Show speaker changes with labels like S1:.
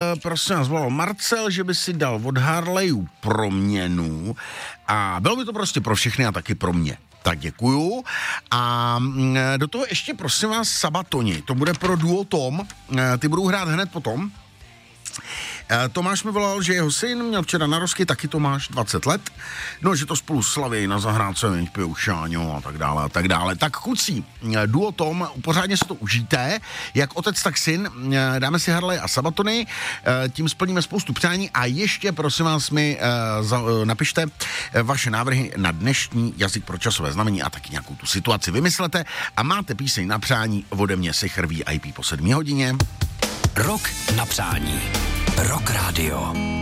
S1: prosím vás, volal Marcel, že by si dal od Harleyů proměnu a bylo by to prostě pro všechny a taky pro mě. Tak děkuju. A do toho ještě prosím vás Sabatoni. To bude pro duo Tom. Ty budou hrát hned potom. Tomáš mi volal, že jeho syn měl včera narozky, taky Tomáš, 20 let. No, že to spolu slaví na zahrádce, pijou šáňo a tak dále, a tak dále. Tak kluci, duo Tom, pořádně si to užijte. Jak otec, tak syn, dáme si Harley a Sabatony, tím splníme spoustu přání a ještě, prosím vás, mi napište vaše návrhy na dnešní jazyk pro časové znamení a taky nějakou tu situaci vymyslete a máte píseň na přání ode mě Sicher VIP po 7 hodině.
S2: Rok na přání. Rock Radio.